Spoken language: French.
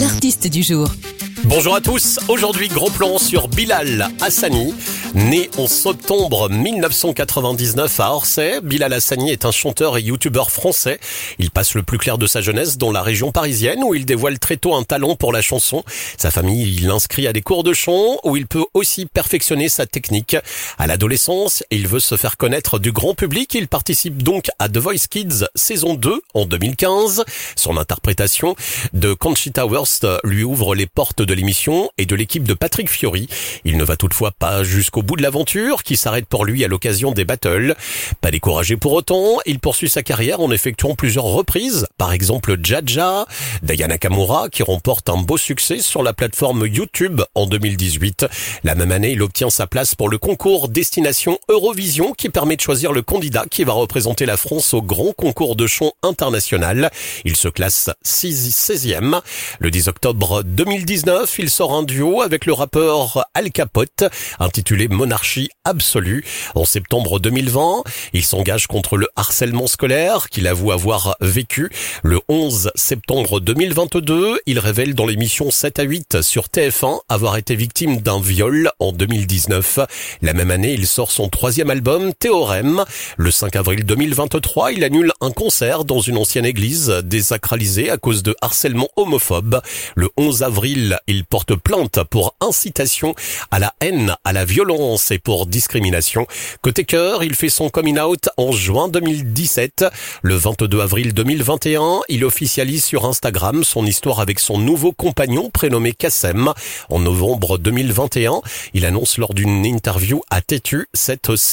l'artiste du jour. Bonjour à tous, aujourd'hui gros plan sur Bilal Hassani. Né en septembre 1999 à Orsay, Bilal Hassani est un chanteur et youtubeur français. Il passe le plus clair de sa jeunesse dans la région parisienne où il dévoile très tôt un talent pour la chanson. Sa famille l'inscrit à des cours de chant où il peut aussi perfectionner sa technique. À l'adolescence, il veut se faire connaître du grand public. Il participe donc à The Voice Kids saison 2 en 2015. Son interprétation de Conchita Wurst lui ouvre les portes de l'émission et de l'équipe de Patrick Fiori. Il ne va toutefois pas jusqu'au bout de l'aventure qui s'arrête pour lui à l'occasion des battles. Pas découragé pour autant, il poursuit sa carrière en effectuant plusieurs reprises. Par exemple Jaja, d'Aya Nakamura qui remporte un beau succès sur la plateforme YouTube en 2018. La même année, il obtient sa place pour le concours Destination Eurovision qui permet de choisir le candidat qui va représenter la France au grand concours de chant international. Il se classe 16e. Le 10 octobre 2019, il sort un duo avec le rappeur Al Capote, intitulé Monarchie absolue. En septembre 2020, il s'engage contre le harcèlement scolaire qu'il avoue avoir vécu. Le 11 septembre 2022, il révèle dans l'émission 7 à 8 sur TF1 avoir été victime d'un viol en 2019. La même année, il sort son 3e album, Théorème. Le 5 avril 2023, il annule un concert dans une ancienne église désacralisée à cause de harcèlement homophobe. Le 11 avril, il porte plainte pour incitation à la haine, à la violence et pour discrimination. Côté cœur, il fait son coming out en juin 2017. Le 22 avril 2021, il officialise sur Instagram son histoire avec son nouveau compagnon prénommé Kassem. En novembre 2021, il annonce lors d'une interview à Tétu cette